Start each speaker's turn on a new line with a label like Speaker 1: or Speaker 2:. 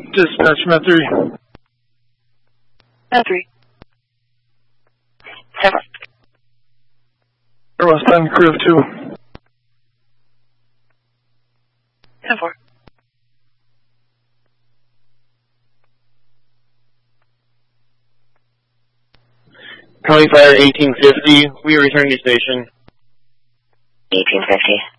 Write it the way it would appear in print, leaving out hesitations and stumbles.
Speaker 1: Dispatch Met 3.
Speaker 2: Met 3. 10-4.
Speaker 1: Air Westbound crew of 2.
Speaker 2: 10-4.
Speaker 3: County Fire 1850, we return to station.
Speaker 2: 1850.